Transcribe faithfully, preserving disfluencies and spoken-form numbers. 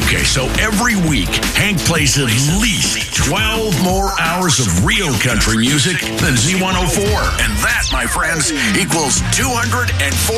Okay, so every week, Hank plays at least twelve more hours of real country music than Z one oh four. And that, my friends, equals two hundred four